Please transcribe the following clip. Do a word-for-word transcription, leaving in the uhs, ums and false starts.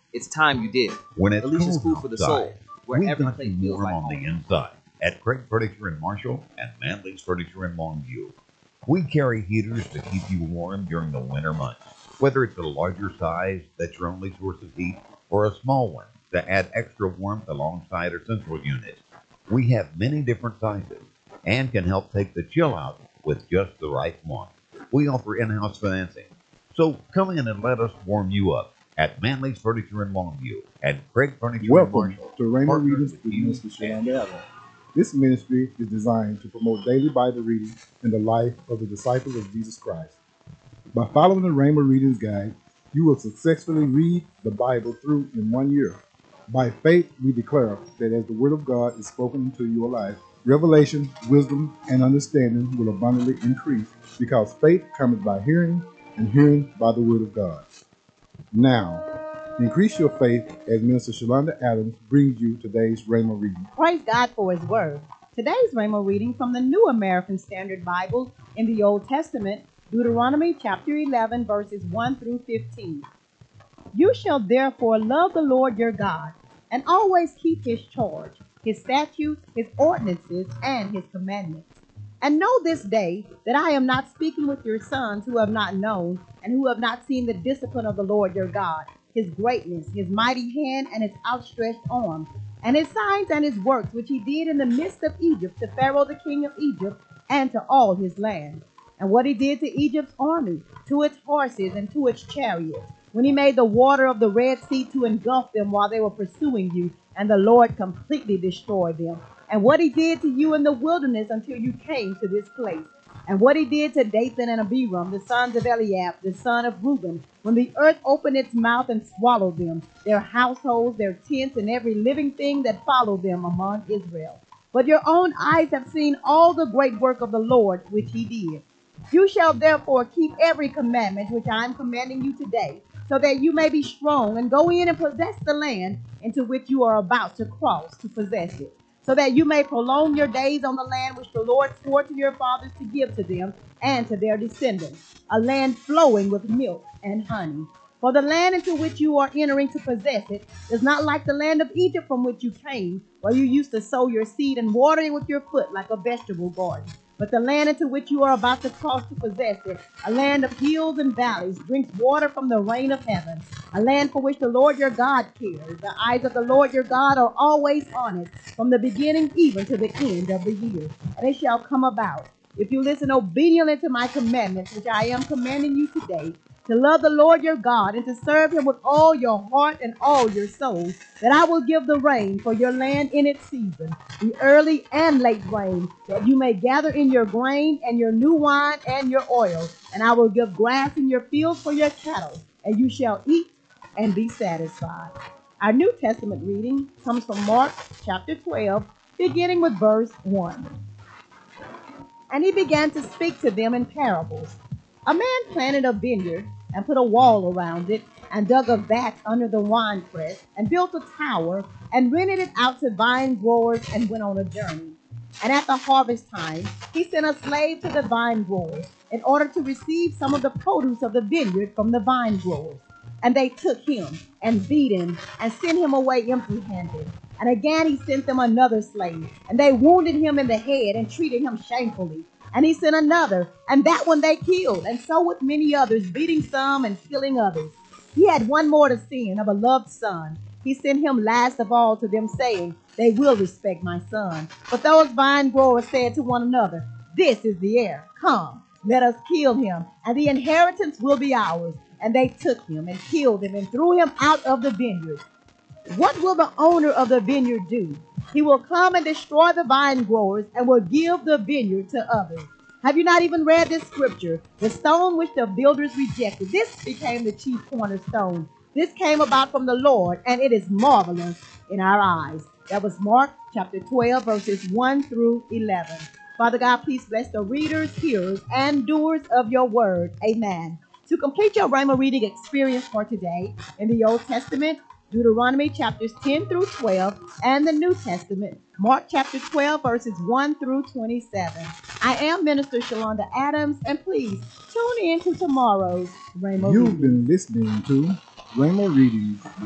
It's time you did. When it's Alicia's cold Food for the Soul, outside, where we've every got place you feels warm like on home. the inside at Craig Furniture in Marshall and Manley's Furniture in Longview. We carry heaters to keep you warm during the winter months. Whether it's a larger size that's your only source of heat or a small one to add extra warmth alongside our central unit, we have many different sizes and can help take the chill out with just the right one. We offer in-house financing. So come in and let us warm you up at Manley's Furniture in Longview and Craig Furniture in Welcome Marshall. to Rhema Partners Readings with with you Minister and Shalonda Adams. This ministry is designed to promote daily Bible reading in the life of the disciples of Jesus Christ. By following the Rhema Readings Guide, you will successfully read the Bible through in one year. By faith, we declare that as the Word of God is spoken into your life, revelation, wisdom, and understanding will abundantly increase because faith comes by hearing and hearing by the Word of God. Now, increase your faith as Minister Shalonda Adams brings you today's Rhema reading. Praise God for His Word. Today's Rhema reading from the New American Standard Bible in the Old Testament, Deuteronomy chapter eleven, verses one through fifteen. You shall therefore love the Lord your God, and always keep His charge, His statutes, His ordinances, and His commandments. And know this day that I am not speaking with your sons who have not known and who have not seen the discipline of the Lord your God, His greatness, His mighty hand, and His outstretched arm, and His signs and His works, which He did in the midst of Egypt to Pharaoh the king of Egypt and to all his land. And what He did to Egypt's army, to its horses, and to its chariots, when He made the water of the Red Sea to engulf them while they were pursuing you, and the Lord completely destroyed them. And what He did to you in the wilderness until you came to this place. And what He did to Dathan and Abiram, the sons of Eliab, the son of Reuben, when the earth opened its mouth and swallowed them, their households, their tents, and every living thing that followed them among Israel. But your own eyes have seen all the great work of the Lord which He did. You shall therefore keep every commandment which I am commanding you today, so that you may be strong and go in and possess the land into which you are about to cross to possess it, so that you may prolong your days on the land which the Lord swore to your fathers to give to them and to their descendants, a land flowing with milk and honey. For the land into which you are entering to possess it is not like the land of Egypt from which you came, where you used to sow your seed and water it with your foot like a vegetable garden. But the land into which you are about to cross to possess it, a land of hills and valleys, drinks water from the rain of heaven, a land for which the Lord your God cares. The eyes of the Lord your God are always on it, from the beginning even to the end of the year. And it shall come about, if you listen obediently to my commandments, which I am commanding you today, to love the Lord your God and to serve Him with all your heart and all your soul, that I will give the rain for your land in its season, the early and late rain, that you may gather in your grain and your new wine and your oil. And I will give grass in your fields for your cattle, and you shall eat and be satisfied. Our New Testament reading comes from Mark chapter twelve, beginning with verse one. And He began to speak to them in parables. A man planted a vineyard and put a wall around it, and dug a vat under the winepress, and built a tower, and rented it out to vine growers, and went on a journey. And at the harvest time, he sent a slave to the vine growers, in order to receive some of the produce of the vineyard from the vine growers. And they took him, and beat him, and sent him away empty-handed. And again he sent them another slave, and they wounded him in the head, and treated him shamefully. And he sent another, and that one they killed, and so with many others, beating some and killing others. He had one more to send, a beloved son. He sent him last of all to them, saying, They will respect my son. But those vine growers said to one another, This is the heir. Come, let us kill him, and the inheritance will be ours. And they took him and killed him and threw him out of the vineyard. What will the owner of the vineyard do? He will come and destroy the vine growers and will give the vineyard to others. Have you not even read this scripture? The stone which the builders rejected, this became the chief cornerstone. This came about from the Lord, and it is marvelous in our eyes. That was Mark chapter twelve, verses one through eleven. Father God, please bless the readers, hearers, and doers of your word. Amen. To complete your Rhema reading experience for today, in the Old Testament, Deuteronomy chapters ten through twelve, and the New Testament, Mark chapter twelve, verses one through twenty-seven. I am Minister Shalonda Adams, and please tune in to tomorrow's Rhema You've reading. been listening to Rhema Readings